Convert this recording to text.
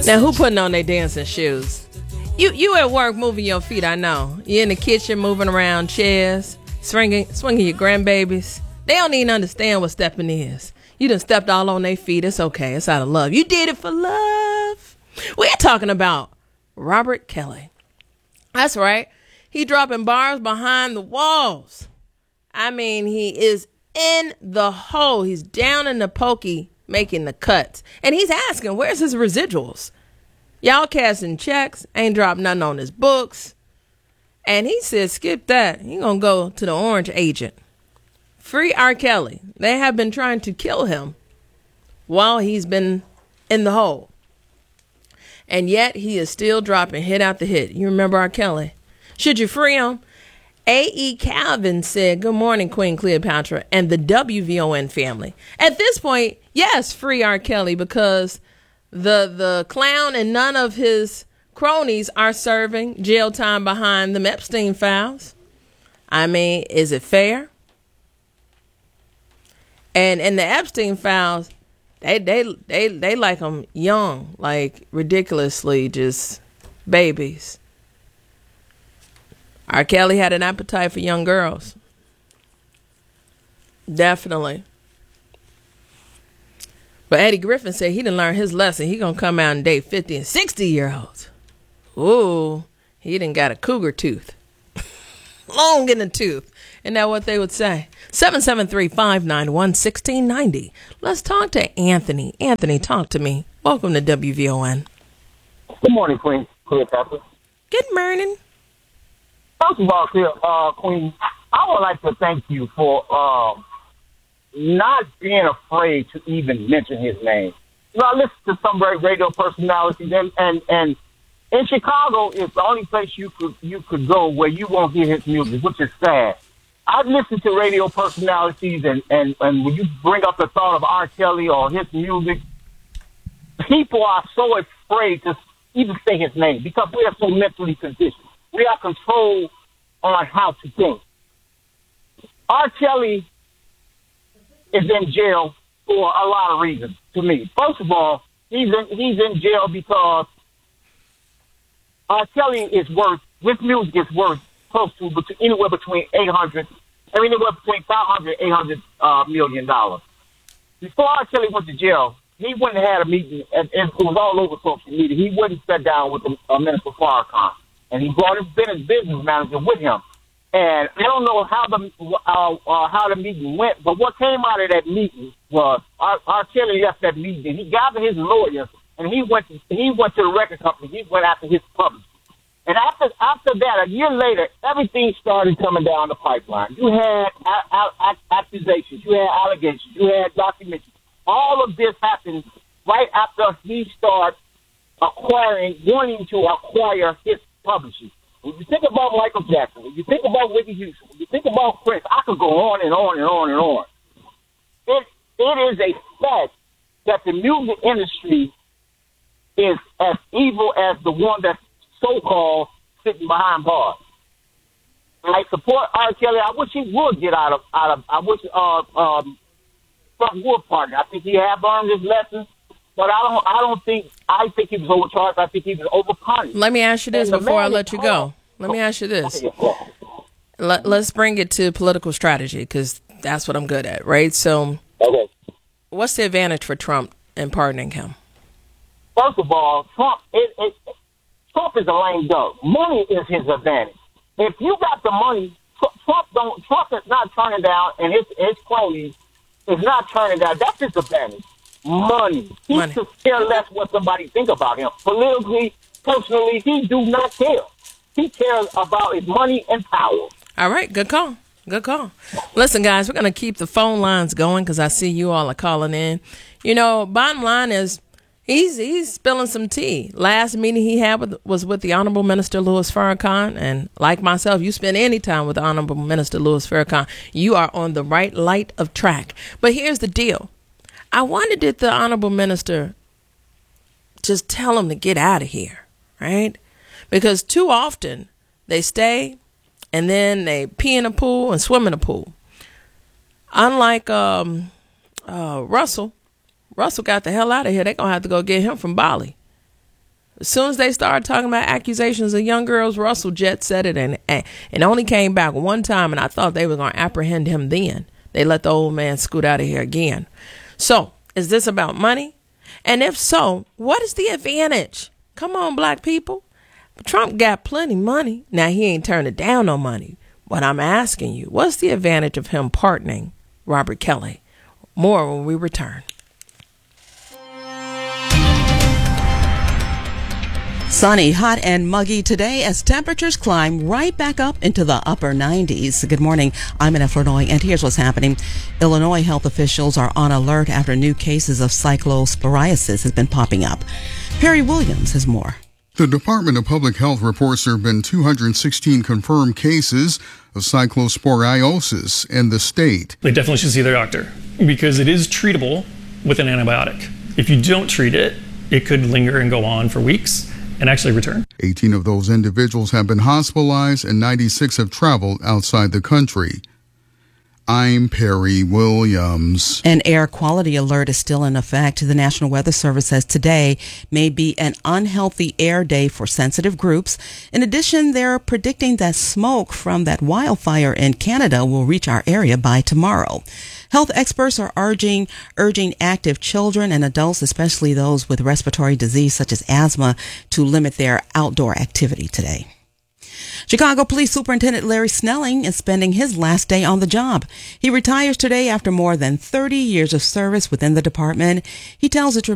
Now, who putting on their dancing shoes? You at work moving your feet, I know. You in the kitchen moving around chairs, swinging your grandbabies. They don't even understand what stepping is. You done stepped all on their feet. It's okay. It's out of love. You did it for love. We're talking about Robert Kelly. That's right. He dropping bars behind the walls. I mean, he is in the hole. He's down in the pokey making the cuts. And he's asking, where's his residuals? Y'all casting checks, ain't dropped nothing on his books. And he said, skip that. He gonna go to the orange agent. Free R. Kelly. They have been trying to kill him while he's been in the hole. And yet he is still dropping hit after hit. You remember R. Kelly? Should you free him? A.E. Calvin said, good morning, Queen Cleopatra and the WVON family. At this point, yes, free R. Kelly, because the clown and none of his cronies are serving jail time behind the Epstein files. I mean, is it fair? And in the Epstein files, they like them young, like ridiculously just babies. R. Kelly had an appetite for young girls. Definitely. But Eddie Griffin said he didn't learn his lesson. He gonna come out and date 50 and 60-year-olds. Ooh, he done got a cougar tooth. Long in the tooth. Isn't that what they would say? 773-591-1690. Let's talk to Anthony. Anthony, talk to me. Welcome to WVON. Good morning, Queen Cleopatra. Good morning. First of all, Queen, I would like to thank you for not being afraid to even mention his name. You know, I listen to some radio personalities, and in Chicago, it's the only place you could go where you won't hear his music, which is sad. I've listened to radio personalities, and when you bring up the thought of R. Kelly or his music, people are so afraid to even say his name because we are so mentally conditioned. We are controlled on how to think. R. Kelly is in jail for a lot of reasons to me. First of all, he's in jail because R. Kelly his music is worth close to anywhere between $500 and $800 million. Before R. Kelly went to jail, he wouldn't have had a meeting, and it was all over social media. He wouldn't sit down with Minister Farrakhan. And he brought his business manager with him. And I don't know how the meeting went, but what came out of that meeting was R. Kelly left that meeting. He gathered his lawyers, and he went to the record company. He went after his publisher. And after that, a year later, everything started coming down the pipeline. You had accusations. You had allegations. You had documents. All of this happened right after he started wanting to acquire his publishing. When you think about Michael Jackson, when you think about Whitney Houston, when you think about Prince, I could go on and on and on and on. It is a fact that the music industry is as evil as the one that's so-called sitting behind bars. I support R. Kelly. I wish he would get out of. I wish Frank Wood partner. I think he had learned his lesson. But I think he was overcharged. I think he was overpunished. Let me ask you this before I let you go. Let me ask you this. Let's bring it to political strategy because that's what I'm good at, right? So what's the advantage for Trump in pardoning him? First of all, Trump is a lame duck. Money is his advantage. If you got the money, Trump is not turning down, and his cronies is not turning down. That's his advantage. Money. He could care less what somebody think about him. Politically, personally, he do not care. He cares about his money and power. All right, good call. Good call. Listen, guys, we're going to keep the phone lines going because I see you all are calling in. You know, bottom line is he's spilling some tea. Last meeting he had was with the Honorable Minister Louis Farrakhan. And like myself, you spend any time with the Honorable Minister Louis Farrakhan, you are on the right light of track. But here's the deal. I wondered, did the Honorable Minister just tell him to get out of here, right? Because too often they stay and then they pee in a pool and swim in a pool. Unlike Russell got the hell out of here. They're going to have to go get him from Bali. As soon as they started talking about accusations of young girls, Russell jet set it and only came back one time, and I thought they were going to apprehend him then. They let the old man scoot out of here again. So, is this about money? And if so, what is the advantage? Come on, black people. Trump got plenty money. Now, he ain't turning down no money. But I'm asking you, what's the advantage of him pardoning Robert Kelly? More when we return. Sunny, hot, and muggy today as temperatures climb right back up into the upper 90s. Good morning. I'm in Illinois, and here's what's happening. Illinois health officials are on alert after new cases of cyclosporiasis has been popping up. Perry Williams has more. The Department of Public Health reports there have been 216 confirmed cases of cyclosporiosis in the state. They definitely should see their doctor because it is treatable with an antibiotic. If you don't treat it, it could linger and go on for weeks and actually return. 18 of those individuals have been hospitalized and 96 have traveled outside the country. I'm Perry Williams. An air quality alert is still in effect. The National Weather Service says today may be an unhealthy air day for sensitive groups. In addition, they're predicting that smoke from that wildfire in Canada will reach our area by tomorrow. Health experts are urging active children and adults, especially those with respiratory disease such as asthma, to limit their outdoor activity today. Chicago Police Superintendent Larry Snelling is spending his last day on the job. He retires today after more than 30 years of service within the department. He tells the